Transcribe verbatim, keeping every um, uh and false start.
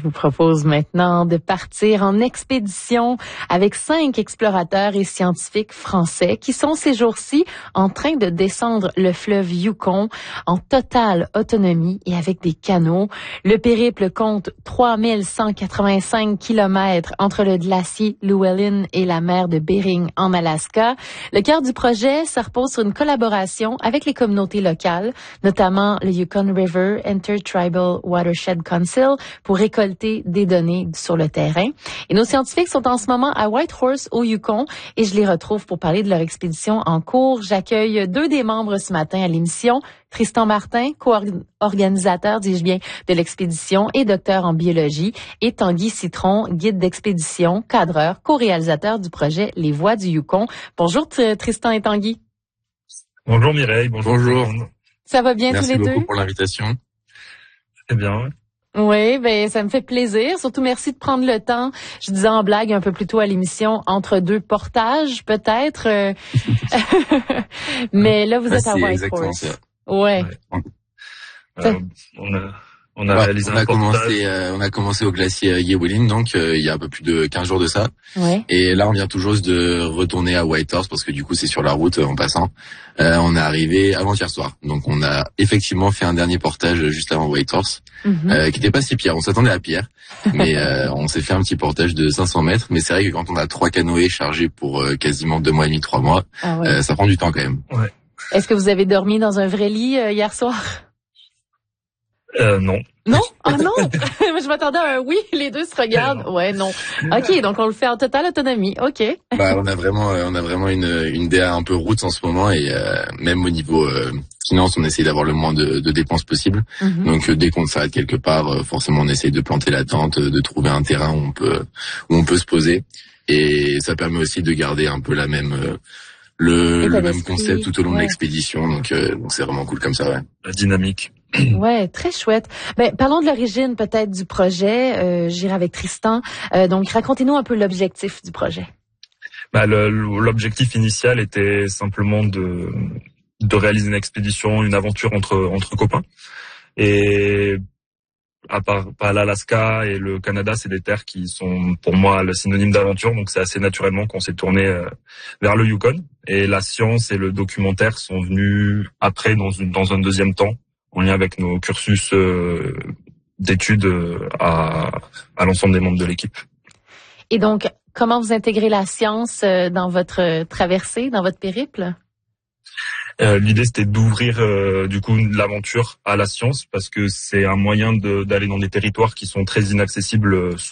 vous propose maintenant de partir en expédition avec cinq explorateurs et scientifiques français qui sont ces jours-ci en train de descendre le fleuve Yukon en totale autonomie et avec des canots. Le périple compte trois mille cent quatre-vingt-cinq kilomètres entre le glacier Llewellyn et la mer de Bering en Alaska. Le cœur du projet, ça repose sur une collaboration avec les communautés locales, notamment le Yukon River Intertribal Watershed Council, pour récolter des données sur le terrain. Et nos scientifiques sont en ce moment à Whitehorse au Yukon et je les retrouve pour parler de leur expédition en cours. J'accueille deux des membres ce matin à l'émission. Tristan Martin, co-organisateur, dis-je bien, de l'expédition et docteur en biologie, et Tanguy Citron, guide d'expédition, cadreur, co-réalisateur du projet Les Voies du Yukon. Bonjour Tristan et Tanguy. Bonjour Mireille, bonjour. Bonjour. Ça va bien Merci tous les deux? Merci beaucoup pour l'invitation. C'est bien, ouais. Oui, ben ça me fait plaisir. Surtout merci de prendre le temps. Je disais en blague un peu plus tôt à l'émission, entre deux portages peut-être. Euh... Mais là, vous ah, êtes à Whitehorse. ouais. Ouais. Euh, on a, on a bah, réalisé on un a portage. commencé, euh, on a commencé au glacier Llewellyn, donc euh, il y a un peu plus de quinze jours de ça. Ouais. Et là, on vient tout juste de retourner à Whitehorse parce que du coup, c'est sur la route euh, en passant. Euh, on est arrivé avant-hier soir, donc on a effectivement fait un dernier portage juste avant Whitehorse, mm-hmm. euh, qui n'était pas si pire. On s'attendait à pire, mais euh, on s'est fait un petit portage de cinq cents mètres. Mais c'est vrai que quand on a trois canoës chargés pour euh, quasiment deux mois et demi, trois mois, ah ouais. euh, ça prend du temps quand même. Ouais. Est-ce que vous avez dormi dans un vrai lit euh, hier soir? Euh, non. Non? Ah non! Je m'attendais à un oui, les deux se regardent. Ouais, non. OK, donc on le fait en totale autonomie. OK. Bah, on a vraiment, on a vraiment une, une D A un peu route en ce moment et euh, même au niveau euh, finance, on essaie d'avoir le moins de, de dépenses possible. Mm-hmm. Donc euh, dès qu'on s'arrête quelque part, euh, forcément on essaie de planter la tente, de trouver un terrain où on peut, où on peut se poser. Et ça permet aussi de garder un peu la même... Euh, le, le même concept tout au long ouais. de l'expédition, donc euh, donc c'est vraiment cool comme ça, ouais. La dynamique. Ouais, très chouette. Ben parlons de l'origine peut-être du projet. Euh, J'irai avec Tristan. Euh, donc racontez-nous un peu l'objectif du projet. Bah, le, l'objectif initial était simplement de de réaliser une expédition, une aventure entre entre copains. Et à part pas l'Alaska et le Canada, c'est des terres qui sont pour moi le synonyme d'aventure, donc c'est assez naturellement qu'on s'est tourné euh, vers le Yukon. Et la science et le documentaire sont venus après dans une dans un deuxième temps, en lien avec nos cursus euh, d'études euh, à à l'ensemble des membres de l'équipe. Et donc, comment vous intégrez la science euh, dans votre traversée, dans votre périple? Euh, l'idée c'était d'ouvrir euh, du coup l'aventure à la science parce que c'est un moyen de, d'aller dans des territoires qui sont très inaccessibles